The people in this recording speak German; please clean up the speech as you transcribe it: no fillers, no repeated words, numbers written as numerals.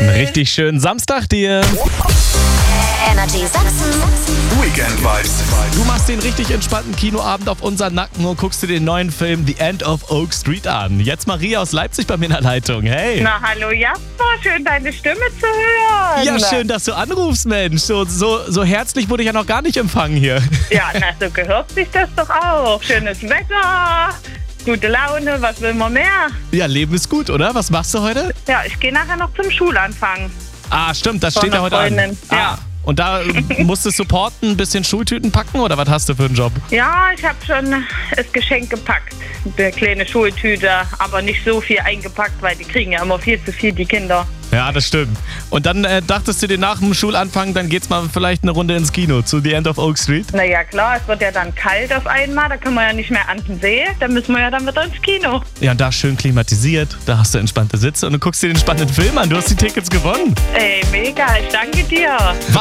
Einen richtig schönen Samstag dir. Energy Sachsen. Weekend Vibes. Du machst den richtig entspannten Kinoabend auf unseren Nacken und guckst dir den neuen Film The End of Oak Street an. Jetzt Maria aus Leipzig bei mir in der Leitung. Hey. Na, hallo Jasper, schön deine Stimme zu hören. Ja, schön, dass du anrufst, Mensch. So herzlich wurde ich ja noch gar nicht empfangen hier. Ja, na, so gehört sich das doch auch. Schönes Wetter, gute Laune, was will man mehr? Ja, Leben ist gut, oder? Was machst du heute? Ja, ich gehe nachher noch zum Schulanfang. Ah, stimmt, das Von steht ja einer heute an. Freundin, ja. Und da musst du supporten, ein bisschen Schultüten packen oder was hast du für einen Job? Ja, ich habe schon das Geschenk gepackt. Eine kleine Schultüte, aber nicht so viel eingepackt, weil die kriegen ja immer viel zu viel, die Kinder. Ja, das stimmt. Und dann dachtest du dir nach dem Schulanfang, dann geht's mal vielleicht eine Runde ins Kino zu The End of Oak Street? Naja, klar, es wird ja dann kalt auf einmal, da können wir ja nicht mehr an den See, da müssen wir ja dann wieder ins Kino. Ja, und da schön klimatisiert, da hast du entspannte Sitze und du guckst dir den spannenden Film an. Du hast die Tickets gewonnen. Ey, mega, ich danke dir.